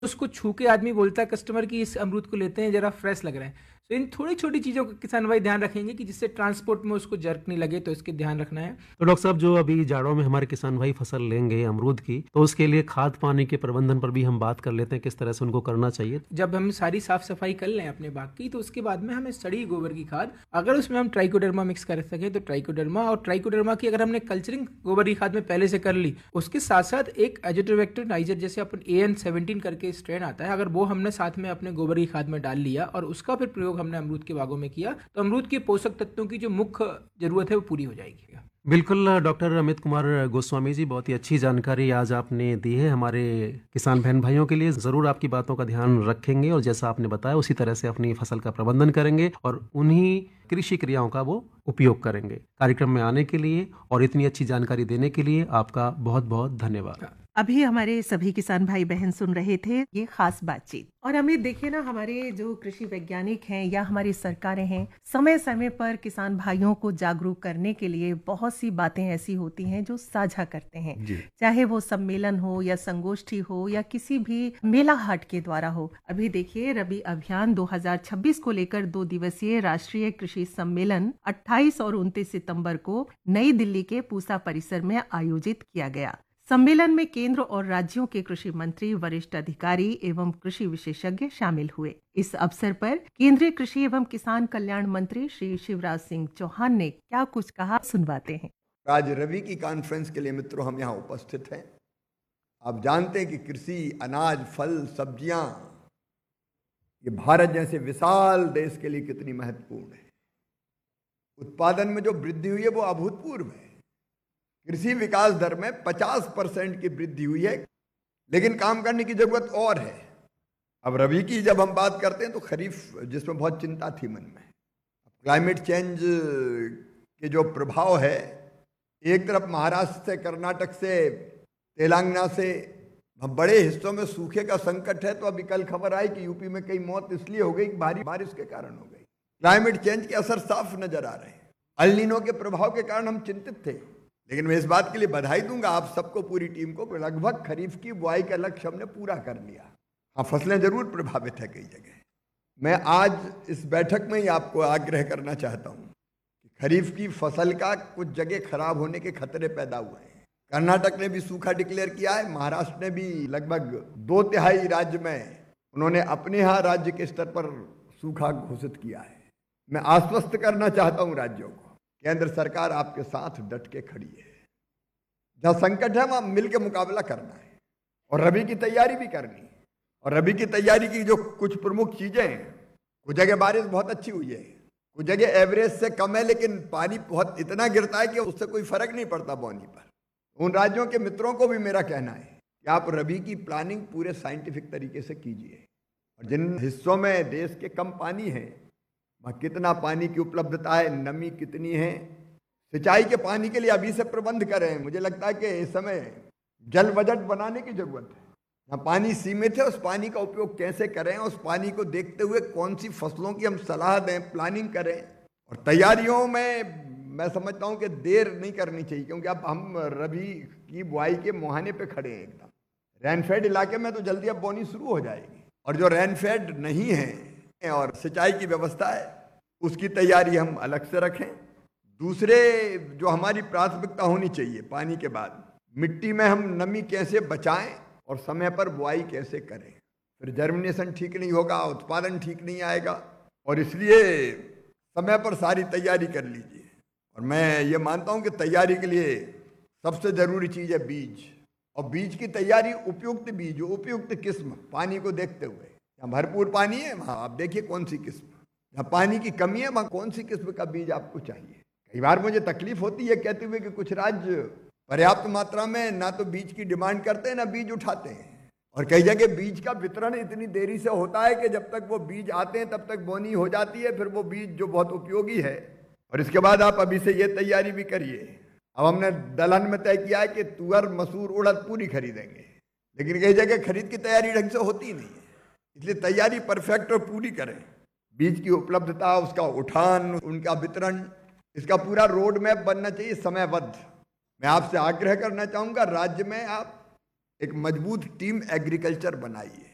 उसको छू के आदमी बोलता है कस्टमर कि इस अमरूद को लेते हैं, जरा फ्रेश लग रहे हैं। तो इन थोड़ी छोटी चीज़ों का किसान भाई ध्यान रखेंगे कि जिससे ट्रांसपोर्ट में उसको जर्क नहीं लगे, तो इसके ध्यान रखना है। तो डॉक्टर साहब, जो अभी जाड़ों में हमारे किसान भाई फसल लेंगे अमरूद की, तो उसके लिए खाद पानी के प्रबंधन पर भी हम बात कर लेते हैं, किस तरह से उनको करना चाहिए। जब हम सारी साफ सफाई कर लें अपने बाग की, तो उसके बाद में हमें सड़ी गोबर की खाद, अगर उसमें हम ट्राइकोडर्मा मिक्स कर सके तो ट्राइकोडर्मा, और ट्राइकोडर्मा की अगर हमने कल्चरिंग गोबर की खाद में पहले से कर ली, उसके साथ साथ एक एजिटोबैक्टर नाइजर जैसे अपन AN17 करके स्ट्रेन आता है, अगर वो हमने साथ में अपने गोबर की खाद में डाल लिया और उसका फिर प्रयोग हमने अमरूद के बागों में किया, तो अमरूद के पोषक तत्वों की जो मुख्य जरूरत है वो पूरी हो जाएगी। बिल्कुल डॉक्टर अमित कुमार गोस्वामी जी, बहुत ही अच्छी जानकारी आज आपने दी है हमारे किसान बहन भाइयों के लिए। ज़रूर आपकी बातों का ध्यान रखेंगे और जैसा आपने बताया उसी तरह से अपनी फसल का प्रबंधन करेंगे और उन्हीं कृषि क्रियाओं का वो उपयोग करेंगे। कार्यक्रम में आने के लिए और इतनी अच्छी जानकारी देने के लिए आपका बहुत बहुत धन्यवाद। अभी हमारे सभी किसान भाई बहन सुन रहे थे ये खास बातचीत। और हमें देखिए ना, हमारे जो कृषि वैज्ञानिक हैं या हमारी सरकारें हैं, समय समय पर किसान भाइयों को जागरूक करने के लिए बहुत सी बातें ऐसी होती हैं जो साझा करते हैं, चाहे वो सम्मेलन हो या संगोष्ठी हो या किसी भी मेला हाट के द्वारा हो। अभी देखिए, रबी अभियान 2026 को लेकर 2 दिवसीय राष्ट्रीय कृषि सम्मेलन 28 और 29 सितंबर को नई दिल्ली के पूसा परिसर में आयोजित किया गया। सम्मेलन में केंद्र और राज्यों के कृषि मंत्री, वरिष्ठ अधिकारी एवं कृषि विशेषज्ञ शामिल हुए। इस अवसर पर केंद्रीय कृषि एवं किसान कल्याण मंत्री श्री शिवराज सिंह चौहान ने क्या कुछ कहा, सुनवाते हैं। आज रवि की कॉन्फ्रेंस के लिए मित्रों हम यहाँ उपस्थित हैं। आप जानते हैं कि कृषि, अनाज, फल, सब्जियां, ये भारत जैसे विशाल देश के लिए कितनी महत्वपूर्ण है। उत्पादन में जो वृद्धि हुई है वो अभूतपूर्व है। कृषि विकास दर में 50% की वृद्धि हुई है, लेकिन काम करने की जरूरत और है। अब रबी की जब हम बात करते हैं तो खरीफ, जिसमें बहुत चिंता थी मन में, क्लाइमेट चेंज के जो प्रभाव है, एक तरफ महाराष्ट्र से, कर्नाटक से, तेलंगाना से बड़े हिस्सों में सूखे का संकट है। तो अभी कल खबर आई कि यूपी में कई मौत इसलिए हो गई, भारी बारिश के कारण हो गई। क्लाइमेट चेंज के असर साफ नजर आ रहे हैं। अल नीनो के प्रभाव के कारण हम चिंतित थे, लेकिन मैं इस बात के लिए बधाई दूंगा आप सबको, पूरी टीम को, लगभग खरीफ की बुआई का लक्ष्य हमने पूरा कर लिया। हाँ, फसलें जरूर प्रभावित है कई जगह। मैं आज इस बैठक में ही आपको आग्रह करना चाहता हूं कि खरीफ की फसल का कुछ जगह खराब होने के खतरे पैदा हुए हैं। कर्नाटक ने भी सूखा डिक्लेयर किया है, महाराष्ट्र ने भी लगभग 2/3 राज्य में उन्होंने अपने यहाँ राज्य के स्तर पर सूखा घोषित किया है। मैं आश्वस्त करना चाहता हूं राज्यों को, केंद्र सरकार आपके साथ डट के खड़ी है। जहां संकट है वहां मिलकर मुकाबला करना है और रबी की तैयारी भी करनी है। और रबी की तैयारी की जो कुछ प्रमुख चीजें हैं, कुछ जगह बारिश बहुत अच्छी हुई है, कुछ जगह एवरेज से कम है, लेकिन पानी बहुत इतना गिरता है कि उससे कोई फर्क नहीं पड़ता बोनी पर। उन राज्यों के मित्रों को भी मेरा कहना है कि आप रबी की प्लानिंग पूरे साइंटिफिक तरीके से कीजिए। और जिन हिस्सों में देश के कम पानी है, वहाँ कितना पानी की उपलब्धता है, नमी कितनी है, सिंचाई के पानी के लिए अभी से प्रबंध करें। मुझे लगता है कि इस समय जल बजट बनाने की जरूरत है। जहाँ पानी सीमित है, उस पानी का उपयोग कैसे करें, उस पानी को देखते हुए कौन सी फसलों की हम सलाह दें, प्लानिंग करें। और तैयारियों में मैं समझता हूँ कि देर नहीं करनी चाहिए, क्योंकि अब हम रबी की बुआई के मुहाने पे खड़े हैं एकदम। रेनफेड इलाके में तो जल्दी अब बोनी शुरू हो जाएगी, और जो रेनफेड नहीं है और सिंचाई की व्यवस्था है, उसकी तैयारी हम अलग से रखें। दूसरे जो हमारी प्राथमिकता होनी चाहिए, पानी के बाद मिट्टी में हम नमी कैसे बचाएं और समय पर बुआई कैसे करें। फिर जर्मिनेशन ठीक नहीं होगा, उत्पादन ठीक नहीं आएगा, और इसलिए समय पर सारी तैयारी कर लीजिए। और मैं ये मानता हूं कि तैयारी के लिए सबसे जरूरी चीज़ है बीज, और बीज की तैयारी उपयुक्त बीज, उपयुक्त किस्म, पानी को देखते हुए। जहाँ भरपूर पानी है वहाँ आप देखिए कौन सी किस्म, जहाँ पानी की कमी है वहाँ कौन सी किस्म का बीज आपको चाहिए। कई बार मुझे तकलीफ होती है कहते हुए कि कुछ राज्य पर्याप्त मात्रा में ना तो बीज की डिमांड करते हैं ना बीज उठाते हैं, और कई जगह बीज का वितरण इतनी देरी से होता है कि जब तक वो बीज आते हैं तब तक बोनी हो जाती है। फिर वो बीज जो बहुत उपयोगी है, और इसके बाद आप अभी से ये तैयारी भी करिए। अब हमने दलहन में तय किया है कि तुअर, मसूर, उड़द पूरी खरीदेंगे, लेकिन कई जगह खरीद की तैयारी ढंग से होती नहीं है। इसलिए तैयारी परफेक्ट और पूरी करें। बीज की उपलब्धता, उसका उठान, उनका वितरण, इसका पूरा रोड मैप बनना चाहिए समयबद्ध। मैं आपसे आग्रह करना चाहूँगा, राज्य में आप एक मजबूत टीम एग्रीकल्चर बनाइए।